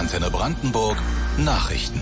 Antenne Brandenburg Nachrichten.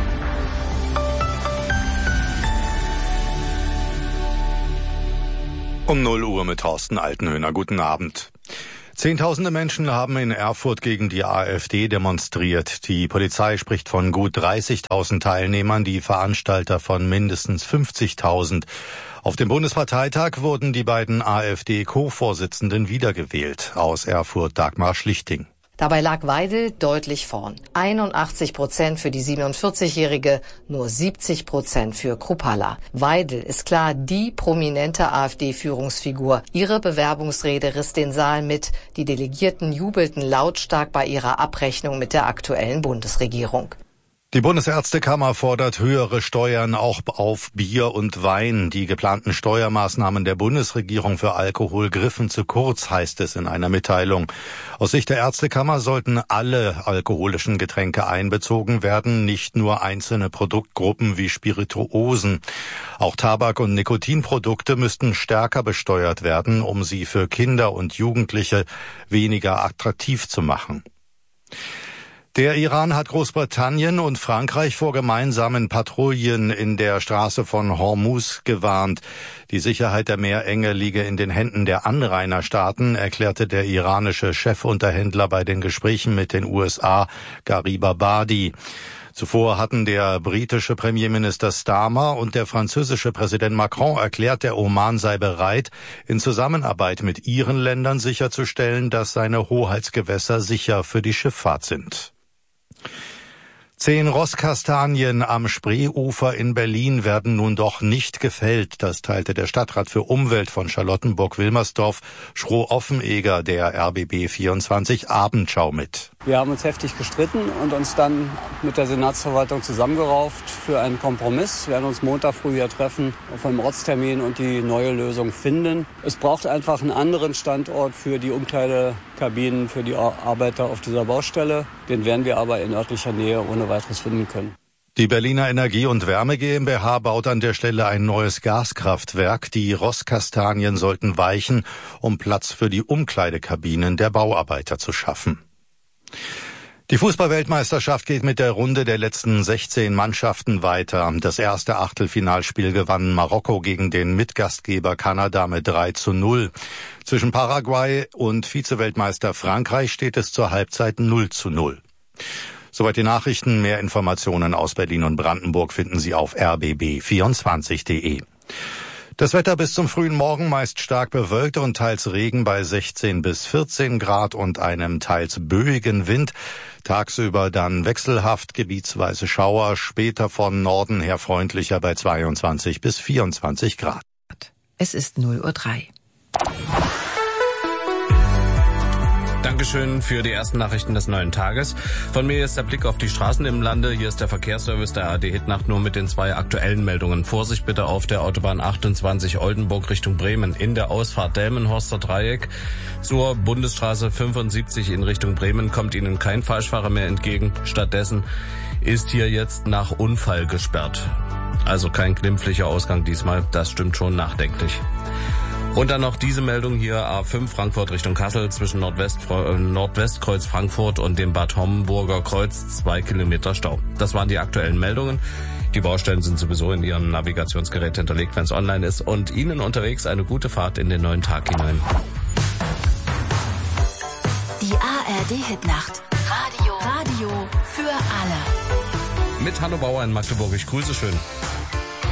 Um 0 Uhr mit Thorsten Altenhöhner. Guten Abend. Zehntausende Menschen haben in Erfurt gegen die AfD demonstriert. Die Polizei spricht von gut 30.000 Teilnehmern, die Veranstalter von mindestens 50.000. Auf dem Bundesparteitag wurden die beiden AfD-Co-Vorsitzenden wiedergewählt. Aus Erfurt Dagmar Schlichting. Dabei lag Weidel deutlich vorn. 81% für die 47-Jährige, nur 70% für Kruppalla. Weidel ist klar die prominente AfD-Führungsfigur. Ihre Bewerbungsrede riss den Saal mit. Die Delegierten jubelten lautstark bei ihrer Abrechnung mit der aktuellen Bundesregierung. Die Bundesärztekammer fordert höhere Steuern auch auf Bier und Wein. Die geplanten Steuermaßnahmen der Bundesregierung für Alkohol griffen zu kurz, heißt es in einer Mitteilung. Aus Sicht der Ärztekammer sollten alle alkoholischen Getränke einbezogen werden, nicht nur einzelne Produktgruppen wie Spirituosen. Auch Tabak- und Nikotinprodukte müssten stärker besteuert werden, um sie für Kinder und Jugendliche weniger attraktiv zu machen. Der Iran hat Großbritannien und Frankreich vor gemeinsamen Patrouillen in der Straße von Hormuz gewarnt. Die Sicherheit der Meerenge liege in den Händen der Anrainerstaaten, erklärte der iranische Chefunterhändler bei den Gesprächen mit den USA, Gharib Abadi. Zuvor hatten der britische Premierminister Starmer und der französische Präsident Macron erklärt, der Oman sei bereit, in Zusammenarbeit mit ihren Ländern sicherzustellen, dass seine Hoheitsgewässer sicher für die Schifffahrt sind. 10 Rosskastanien am Spreeufer in Berlin werden nun doch nicht gefällt. Das teilte der Stadtrat für Umwelt von Charlottenburg-Wilmersdorf, Schroh-Offenegger, der RBB 24 Abendschau mit. Wir haben uns heftig gestritten und uns dann mit der Senatsverwaltung zusammengerauft für einen Kompromiss. Wir werden uns Montag früh hier treffen auf einem Ortstermin und die neue Lösung finden. Es braucht einfach einen anderen Standort für die Umkleidekabinen für die Arbeiter auf dieser Baustelle. Den werden wir aber in örtlicher Nähe ohne weiteres finden können. Die Berliner Energie- und Wärme GmbH baut an der Stelle ein neues Gaskraftwerk. Die Rosskastanien sollten weichen, um Platz für die Umkleidekabinen der Bauarbeiter zu schaffen. Die Fußball-Weltmeisterschaft geht mit der Runde der letzten 16 Mannschaften weiter. Das erste Achtelfinalspiel gewann Marokko gegen den Mitgastgeber Kanada mit 3:0. Zwischen Paraguay und Vize-Weltmeister Frankreich steht es zur Halbzeit 0:0. Soweit die Nachrichten. Mehr Informationen aus Berlin und Brandenburg finden Sie auf rbb24.de. Das Wetter bis zum frühen Morgen meist stark bewölkt und teils Regen bei 16 bis 14 Grad und einem teils böigen Wind. Tagsüber dann wechselhaft, gebietsweise Schauer, später von Norden her freundlicher bei 22 bis 24 Grad. Es ist 0:03 Uhr. Dankeschön für die ersten Nachrichten des neuen Tages. Von mir ist der Blick auf die Straßen im Lande. Hier ist der Verkehrsservice der ARD Hitnacht nur mit den 2 aktuellen Meldungen. Vorsicht bitte auf der Autobahn 28 Oldenburg Richtung Bremen. In der Ausfahrt Delmenhorster Dreieck zur Bundesstraße 75 in Richtung Bremen kommt Ihnen kein Falschfahrer mehr entgegen. Stattdessen ist hier jetzt nach Unfall gesperrt. Also kein glimpflicher Ausgang diesmal. Das stimmt schon nachdenklich. Und dann noch diese Meldung hier, A5 Frankfurt Richtung Kassel zwischen Nordwestkreuz Frankfurt und dem Bad Homburger Kreuz 2 Kilometer Stau. Das waren die aktuellen Meldungen. Die Baustellen sind sowieso in Ihrem Navigationsgerät hinterlegt, wenn es online ist. Und Ihnen unterwegs eine gute Fahrt in den neuen Tag hinein. Die ARD Hitnacht. Radio für alle. Mit Hanno Bauer in Magdeburg. Ich grüße schön.